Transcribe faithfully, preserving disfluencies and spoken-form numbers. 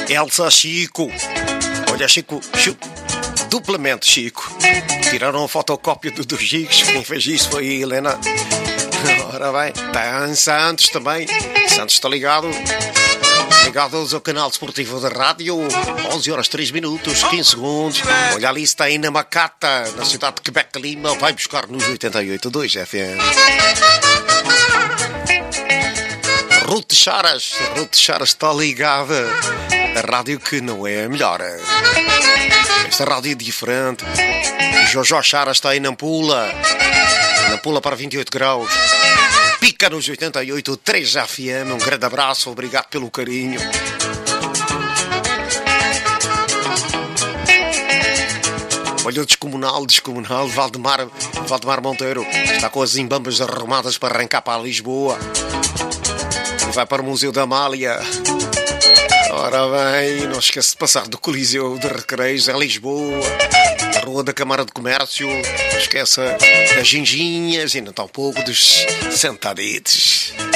Elsa Chico. Olha, Chico, Chico, duplamente Chico. Tiraram a fotocópia do, dos Chicos. Quem fez isso foi a Helena. Ora bem, está em Santos também. Santos está ligado. Ligados ao canal desportivo da rádio. Onze horas três minutos, quinze segundos. Olha ali, está aí na Macata, na cidade de Quebec, Lima. Vai buscar nos oitenta e oito ponto dois F M. Ruth Charas. Ruth Charas está ligada. A rádio que não é a melhor. Esta rádio é diferente. Jojo Charas está aí na Pula. Na Pula para vinte e oito graus. Pica nos oitenta e oito ponto três F M. Um grande abraço, obrigado pelo carinho. Olha o descomunal, descomunal, Valdemar, Valdemar Monteiro. Está com as zimbambas arrumadas para arrancar para Lisboa. E vai para o Museu da Amália. Ora bem, não esquece de passar do Coliseu de Recreios em Lisboa. A Rua da Câmara de Comércio. Não esqueça das ginginhas e não tão pouco dos sentaditos.